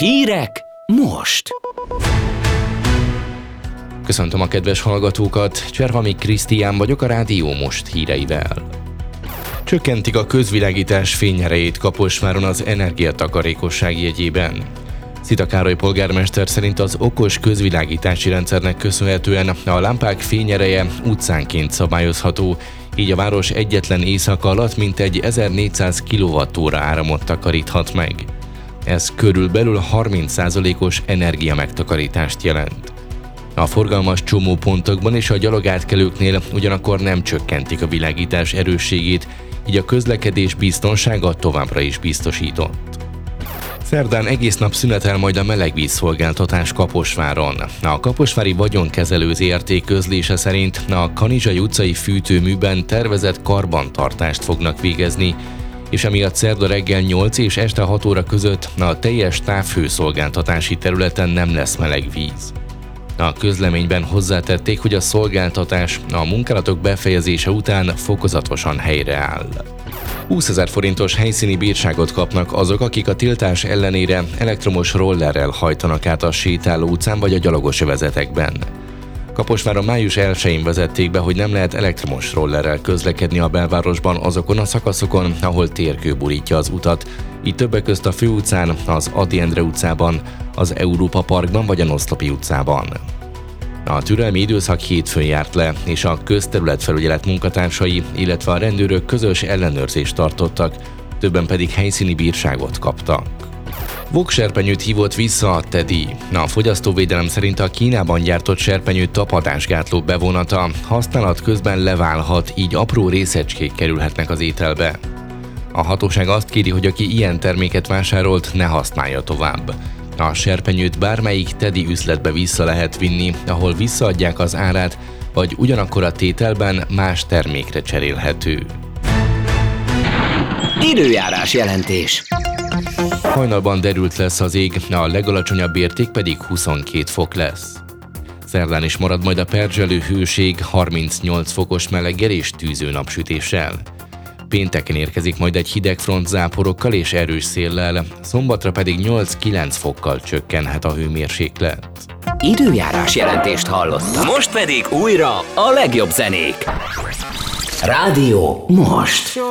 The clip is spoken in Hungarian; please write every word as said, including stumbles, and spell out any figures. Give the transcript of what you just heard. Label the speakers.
Speaker 1: Hírek most! Köszöntöm a kedves hallgatókat, Cserhami Krisztián vagyok a Rádió Most híreivel. Csökkentik a közvilágítás fényerejét Kaposváron az energiatakarékosság jegyében. Szita Károly polgármester szerint az okos közvilágítási rendszernek köszönhetően a lámpák fényereje utcánként szabályozható, így a város egyetlen éjszaka alatt mintegy ezernégyszáz kilovattóra áramot takaríthat meg. Ez körülbelül harminc százalékos energiamegtakarítást jelent. A forgalmas csomópontokban és a gyalogátkelőknél ugyanakkor nem csökkentik a világítás erősségét, így a közlekedés biztonsága továbbra is biztosított. Szerdán egész nap szünetel majd a melegvízszolgáltatás Kaposváron. A Kaposvári Vagyonkezelő zé er té közlése szerint a Kanizsai utcai fűtőműben tervezett karbantartást fognak végezni, és emiatt szerda reggel nyolc és este hat óra között a teljes távhőszolgáltatási területen nem lesz meleg víz. A közleményben hozzátették, hogy a szolgáltatás a munkálatok befejezése után fokozatosan helyreáll. húszezer forintos helyszíni bírságot kapnak azok, akik a tiltás ellenére elektromos rollerrel hajtanak át a sétáló utcán vagy a gyalogos övezetekben. Kaposváron május elsején vezették be, hogy nem lehet elektromos rollerrel közlekedni a belvárosban azokon a szakaszokon, ahol térkő borítja az utat, így többek közt a Főutcán, az Ady Endre utcában, az Európa Parkban vagy a Noszlopi utcában. A türelmi időszak hétfőn járt le, és a közterületfelügyelet munkatársai, illetve a rendőrök közös ellenőrzést tartottak, többen pedig helyszíni bírságot kaptak. Vokserpenyőt hívott vissza a Teddy. A fogyasztóvédelem szerint a Kínában gyártott serpenyő tapadásgátló bevonata használat közben leválhat, így apró részecskék kerülhetnek az ételbe. A hatóság azt kéri, hogy aki ilyen terméket vásárolt, ne használja tovább. A serpenyőt bármelyik Teddy üzletbe vissza lehet vinni, ahol visszaadják az árát, vagy ugyanakkor a tételben más termékre cserélhető.
Speaker 2: Időjárás jelentés.
Speaker 1: Hajnalban derült lesz az ég, a legalacsonyabb érték pedig huszonkét fok lesz. Szerdán is marad majd a perzselő hőség harmincnyolc fokos meleggel és tűző napsütéssel. Pénteken érkezik majd egy hideg front záporokkal és erős széllel, szombatra pedig nyolc-kilenc fokkal csökkenhet a hőmérséklet.
Speaker 2: Időjárás jelentést hallottak. Most pedig újra a legjobb zenék. Rádió Most.